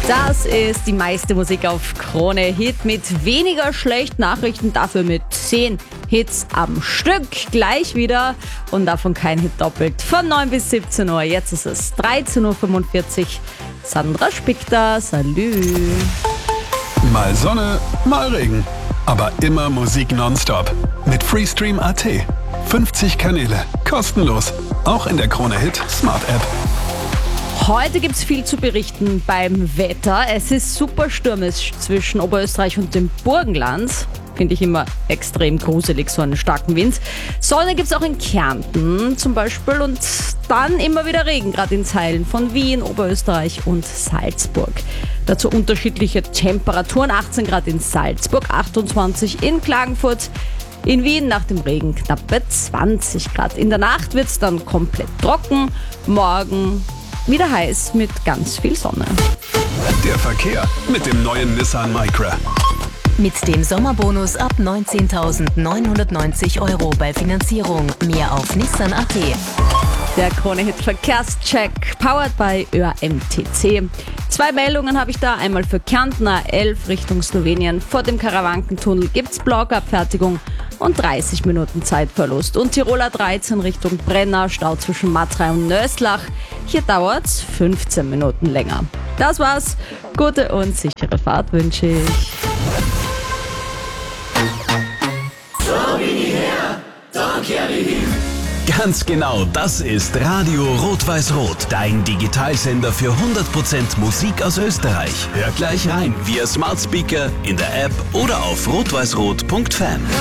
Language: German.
Das ist die meiste Musik auf Krone Hit mit weniger schlechten Nachrichten, dafür mit 10 Hits am Stück. Gleich wieder und davon kein Hit doppelt. Von 9 bis 17 Uhr, jetzt ist es 13.45 Uhr. Sandra Spickter, salü. Mal Sonne, mal Regen. Aber immer Musik nonstop. Mit Freestream.at. 50 Kanäle, kostenlos. Auch in der Krone Hit Smart App. Heute gibt's viel zu berichten beim Wetter. Es ist super stürmisch zwischen Oberösterreich und dem Burgenland. Finde ich immer extrem gruselig, so einen starken Wind. Sonne gibt's auch in Kärnten zum Beispiel und dann immer wieder Regen, gerade in Teilen von Wien, Oberösterreich und Salzburg. Dazu unterschiedliche Temperaturen, 18 Grad in Salzburg, 28 in Klagenfurt. In Wien nach dem Regen knappe 20 Grad. In der Nacht wird's dann komplett trocken. Morgen wieder heiß mit ganz viel Sonne. Der Verkehr mit dem neuen Nissan Micra. Mit dem Sommerbonus ab 19.990 € bei Finanzierung. Mehr auf Nissan.at. Der Krone Hit Verkehrscheck, powered by ÖMTC. 2 Meldungen habe ich da. Einmal für Kärnten A11 Richtung Slowenien. Vor dem Karawankentunnel gibt's Blockabfertigung und 30 Minuten Zeitverlust. Und Tiroler 13 Richtung Brenner, Stau zwischen Matrei und Nöslach. Hier dauert's 15 Minuten länger. Das war's. Gute und sichere Fahrt wünsche ich. Ganz genau, das ist Radio Rot-Weiß-Rot, dein Digitalsender für 100% Musik aus Österreich. Hör gleich rein via Smart Speaker, in der App oder auf rotweißrot.fan.